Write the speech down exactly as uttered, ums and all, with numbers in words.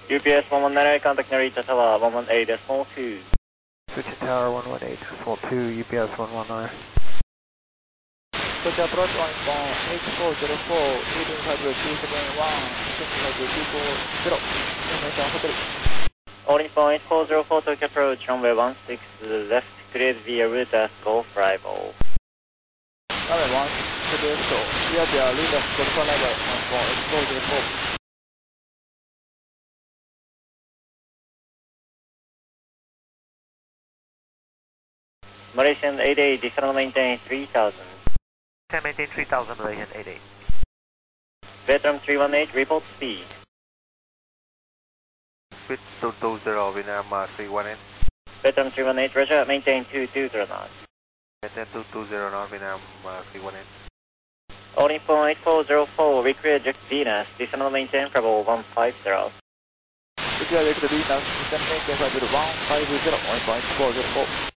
U P S one one nine eight, contact Narita Tower one one eight decimal two. Switch tower one one eight decimal two, U P S one one nine. Switch approach on phone eight four zero four, leading fiber two seven one, switch fiber two four zero, information hotel. Holding phone eight four zero four, Tokyo approach, runway one six left, cleared via route as Golf Rival. Runway one six clear so, via the lead of Golf Rival on phone eight four zero four. Malaysian eight eight, descend maintain three thousand. ten maintain three thousand, Malaysian eight eight. Vietnam three one eight, report speed. Switch two two zero, Vietnam uh, three one eight. Vietnam three one eight, Roger, maintain two two zero knots. Maintain two two zero knots, Vietnam uh, three one eight. Holding phone eight four zero four, recreate Jack Venus, descend maintain Bravo one five zero. Recreate Jack Venus, descend maintain Bravo one five zero, on phone eight four zero four.